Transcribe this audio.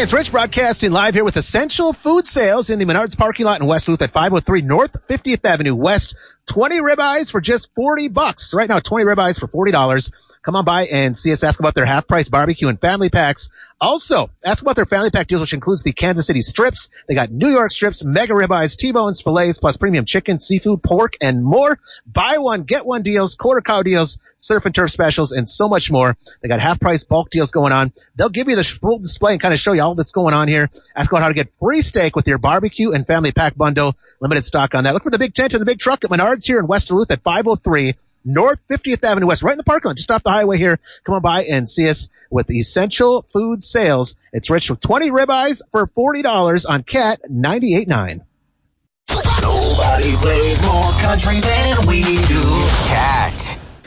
It's Rich broadcasting live here with Essential Food Sales in the Menards parking lot in West Duluth at 503 North 50th Avenue West. 20 ribeyes for just $40. Right now, 20 ribeyes for $40. Come on by and see us. Ask about their half-price barbecue and family packs. Also, ask about their family pack deals, which includes the Kansas City strips. They got New York strips, mega ribeyes, T-bones, fillets, plus premium chicken, seafood, pork, and more. Buy one, get one deals, quarter cow deals, surf and turf specials, and so much more. They got half-price bulk deals going on. They'll give you the full display and kind of show you all that's going on here. Ask about how to get free steak with your barbecue and family pack bundle. Limited stock on that. Look for the big tent and the big truck at Menards here in West Duluth at 503 North 50th Avenue West, right in the parking lot, just off the highway here. Come on by and see us with Essential Food Sales. It's Rich with 20 ribeyes for $40 on Cat 98.9. Nobody plays more country than we do. Cat